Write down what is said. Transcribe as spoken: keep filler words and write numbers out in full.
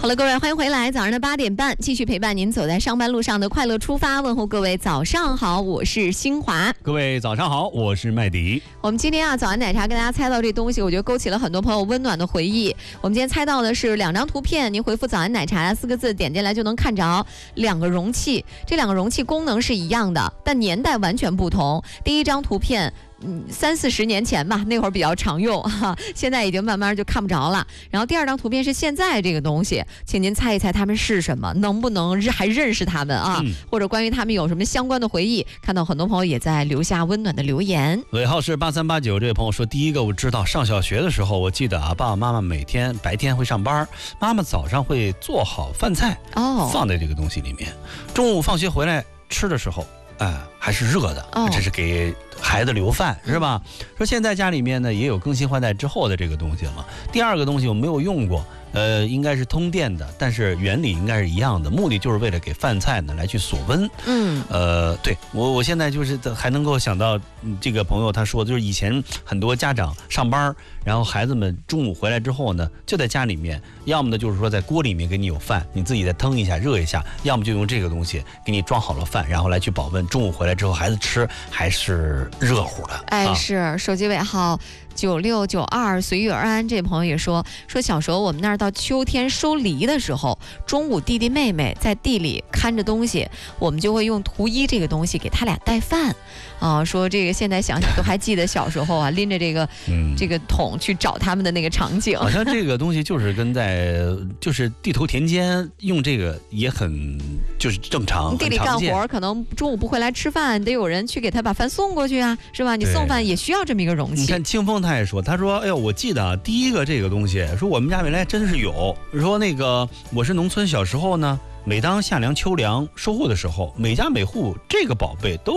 好了，各位，欢迎回来。早上的八点半，继续陪伴您走在上班路上的快乐出发。问候各位，早上好，我是新华。 各位早上好，我是麦迪。 我们今天啊，早安奶茶跟大家猜到这东西，我觉得勾起了很多朋友温暖的回忆。我们今天猜到的是两张图片，您回复“早安奶茶”四个字，点进来就能看着两个容器。这两个容器功能是一样的，但年代完全不同。第一张图片。嗯，三四十年前吧，那会儿比较常用哈，现在已经慢慢就看不着了。然后第二张图片是现在这个东西，请您猜一猜它们是什么，能不能还认识它们啊？嗯、或者关于它们有什么相关的回忆？看到很多朋友也在留下温暖的留言。 尾号是八三八九，这位朋友说，第一个我知道，上小学的时候，我记得啊，爸爸妈妈每天白天会上班，妈妈早上会做好饭菜哦，放在这个东西里面，中午放学回来吃的时候。哎、呃，还是热的，哦、这是给孩子留饭，是吧？说现在家里面呢也有更新换代之后的这个东西了。第二个东西我没有用过，呃，应该是通电的，但是原理应该是一样的，目的就是为了给饭菜呢来去锁温。嗯，呃，对我我现在就是还能够想到、嗯、这个朋友他说，就是以前很多家长上班，然后孩子们中午回来之后呢，就在家里面，要么呢就是说在锅里面给你有饭，你自己再腾一下热一下，要么就用这个东西给你装好了饭，然后来去保温。中午回来之后，孩子吃还是热乎的。 哎， 啊、 是手机尾号九六九二，随遇而安。这朋友也说说小时候我们那儿到秋天收梨的时候，中午弟弟妹妹在地里看着东西，我们就会用图一这个东西给他俩带饭。啊，说这个现在想想都还记得小时候啊，拎着这个、嗯、这个桶去找他们的那个场景。 好像这个东西就是跟在就是地头田间用这个也很就是正常。 地里干活可能中午不回来吃饭，得有人去给他把饭送过去啊，是吧？你送饭也需要这么一个容器。 你看清风他也说，他说哎呦，我记得啊，第一个这个东西，说我们家原来真是有。说那个我是农村小时候呢，每当夏粮秋粮收获的时候，每家每户这个宝贝都